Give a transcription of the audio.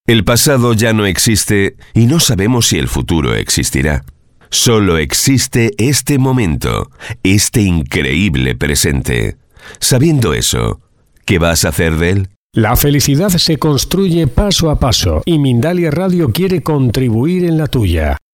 El pasado ya no existe y no sabemos si el futuro existirá. Solo existe este momento, este increíble presente. Sabiendo eso, ¿qué vas a hacer de él? La felicidad se construye paso a paso y Mindalia Radio quiere contribuir en la tuya.